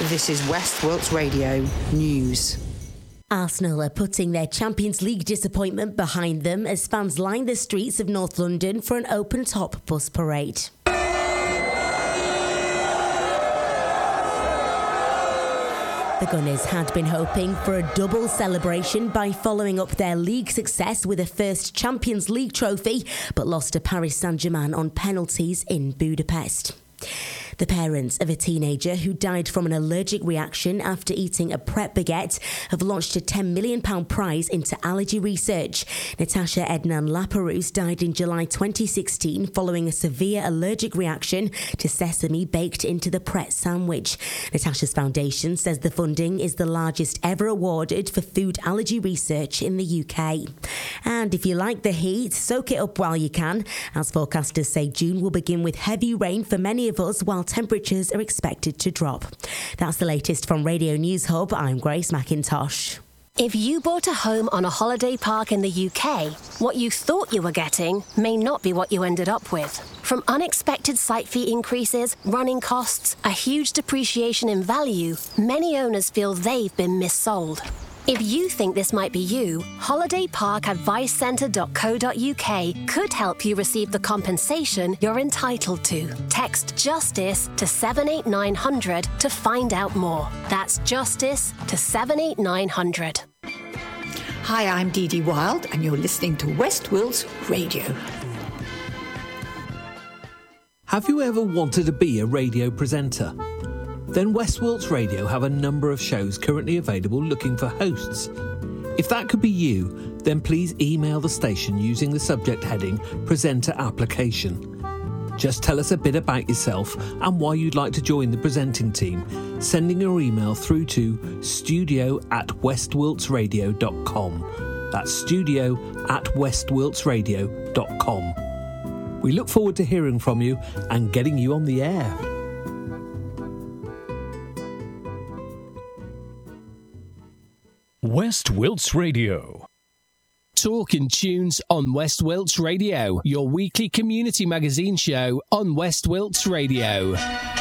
This is West Wilts Radio News. Arsenal are putting their Champions League disappointment behind them as fans line the streets of North London for an open-top bus parade. The Gunners had been hoping for a double celebration by following up their league success with a first Champions League trophy, but lost to Paris Saint-Germain on penalties in Budapest. The parents of a teenager who died from an allergic reaction after eating a Pret baguette have launched a £10 million prize into allergy research. Natasha Ednan Laperouse died in July 2016 following a severe allergic reaction to sesame baked into the Pret sandwich. Natasha's foundation says the funding is the largest ever awarded for food allergy research in the UK. And if you like the heat, soak it up while you can, as forecasters say June will begin with heavy rain for many of us while temperatures are expected to drop. That's the latest from Radio News Hub. I'm Grace McIntosh. If you bought a home on a holiday park in the UK, what you thought you were getting may not be what you ended up with. From unexpected site fee increases, running costs, a huge depreciation in value, many owners feel they've been missold. If you think this might be you, holidayparkadvicecentre.co.uk could help you receive the compensation you're entitled to. Text JUSTICE to 78900 to find out more. That's JUSTICE to 78900. Hi, I'm Dee Dee Wild, and you're listening to West Wilts Radio. Have you ever wanted to be a radio presenter? Then West Wilts Radio have a number of shows currently available looking for hosts. If that could be you, then please email the station using the subject heading Presenter Application. Just tell us a bit about yourself and why you'd like to join the presenting team, sending your email through to studio@westwiltsradio.com. That's studio@westwiltsradio.com. We look forward to hearing from you and getting you on the air. West Wilts Radio. Talk and tunes on West Wilts Radio, your weekly community magazine show on West Wilts Radio.